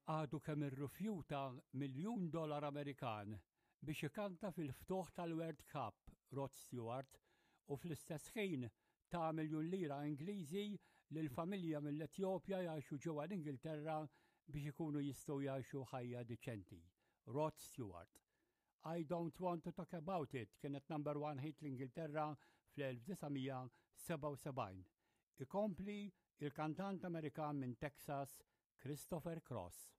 għadu kemm irrifjuta $1,000,000 Amerikan biex ikanta fil-ftuħ tal-World Cup Rod Stewart u fl-istess ħin ta' $1,000,000 Ingliżi lill-familja mill-Etjopja jgħixu ġewwa l-Ingilterra biex ikunu jistgħu jgħixu ħajja diċenti. Rod Stewart. I Don't Want to Talk About It kienet number 1 hit l-Ingilterra fl-1977. Ikompli il-kantant Amerikan minn Texas Christopher Cross.